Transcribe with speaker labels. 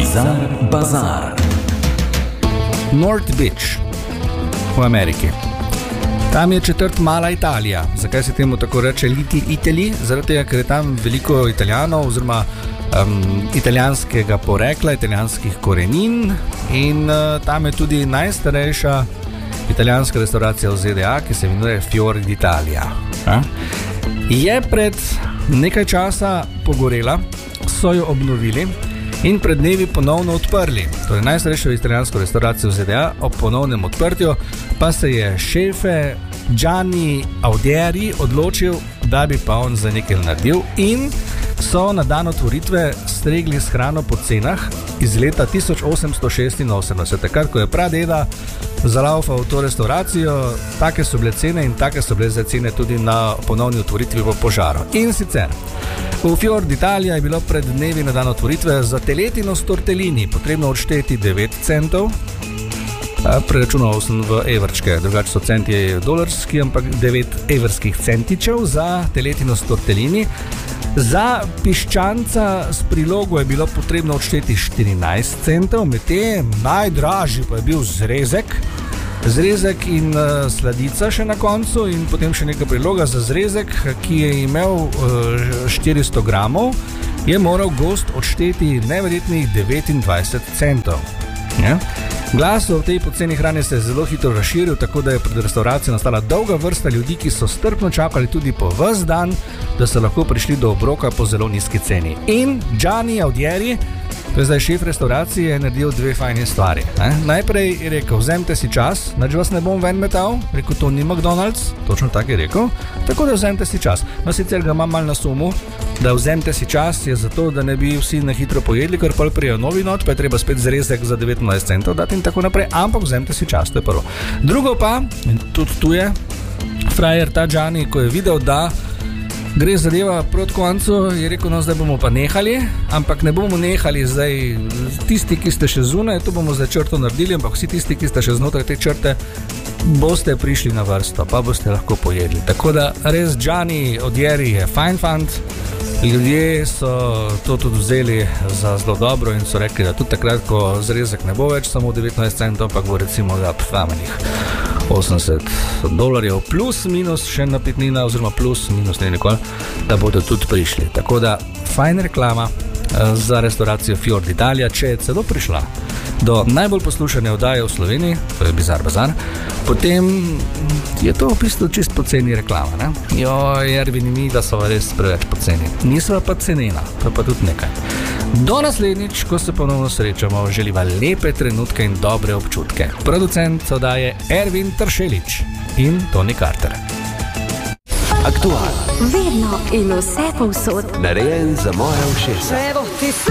Speaker 1: Bizar Bazar.
Speaker 2: North Beach v Ameriki. Tam je četrt Mala Italija. Zakaj se temu tako reče Little Italy? Zaradi tega, ker je tam veliko Italijanov oziroma italijanskega porekla, italijanskih korenin in tam je tudi najstarejša italijanska restauracija v ZDA, ki se imenuje Fior d'Italia. Je pred nekaj časa pogorela, so jo obnovili in pred dnevi ponovno odprli. Torej najstarejšo italijansko restauracijo v ZDA, ob ponovnem odprtju pa se je šefe Gianni Audieri odločil, da bi pa on za nekaj naredil in so na dan otvoritve stregli s hrano po cenah iz leta 1886, takrat, ko je pradeda zalaufal v to restauracijo. Take so bile cene in take so bile za cene tudi na ponovni otvoritvi po požaru. In sicer v Fior d'Italia je bilo pred dnevi na dan otvoritve za teletino s tortellini potrebno odšteti 9 centov. Preračunal sem v evrčke, drugače so centi dolarski, ampak 9 evrskih centičev za teletino s tortellini. Za piščanca s prilogo je bilo potrebno odšteti 14 centov, medtem najdražji pa je bil zrezek in sladica še na koncu in potem še neka priloga za zrezek, ki je imel 400 gramov, je moral gost odšteti neverjetnih 29 centov. Ja? Glas o tej poceni hrani se je zelo hitro razširil, tako da je pred restauracijo nastala dolga vrsta ljudi, ki so strpno čakali tudi po ves dan, da so lahko prišli do obroka po zelo nizki ceni. In Gianni Audieri, to je zdaj šef restauracije, je naredil dve fajni stvari. Najprej je rekel, vzemite si čas, nič vas ne bom ven metal, rekel, to ni McDonald's, točno tako je rekel, tako da vzemite si čas. No, sicer ga imam malo na sumu, da vzemite si čas je zato, da ne bi vsi na hitro pojedli, ker pol prijo novi noč, pa je treba spet zrezek za 19 centov dati in tako naprej, ampak vzemite si čas, to je prvo. Drugo pa, in tudi tu je frajer ta Gianni, ko je videl, da gre zadeva proti koncu, je rekel, no zdaj bomo pa nehali, ampak ne bomo nehali zdaj tisti, ki ste še zunaj, to bomo zdaj črto naredili, ampak vsi tisti, ki ste še znotraj te črte, boste prišli na vrsto, pa boste lahko pojedli. Tako da res Gianni Audieri je fajn fant, ljudje so to tudi vzeli za zelo dobro in so rekli, da tudi takrat, ko zrezek ne bo več samo 19 centov, ampak bo recimo za plamenih $80 plus minus še napitnina oziroma plus minus ne nikoli, da bodo tudi prišli. Tako da fajn reklama za restauracijo Fior d'Italia, če je celo prišla do najbolj poslušane oddaje v Sloveniji, to je Bizar Bazar, potem je to v bistvu čist poceni reklama, ne? Ervin in mi, da so res preveč poceni. Nisva pa cenena, to pa tudi nekaj. Do naslednjič, ko se ponovno srečamo, želiva lepe trenutke in dobre občutke. Producent oddaje Ervin Tršelič in Tony Carter.
Speaker 1: Aktual.
Speaker 3: Vedno in vse povsod.
Speaker 1: Narejen za moje ušesa.